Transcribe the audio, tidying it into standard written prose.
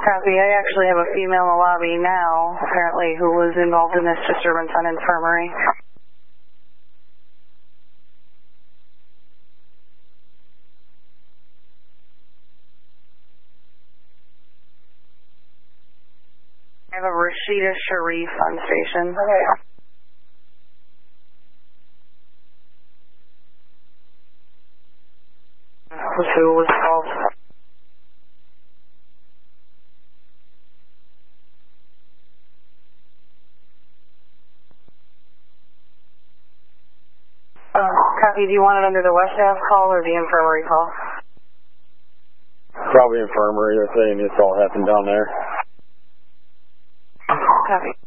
Copy. I actually have a female in the lobby now, apparently, who was involved in this disturbance on infirmary. I have a Rashida Sharif on station. Okay. Who was involved? Copy. Do you want it under the West Ave call or the infirmary call? Probably infirmary. They're saying this all happened down there. Copy.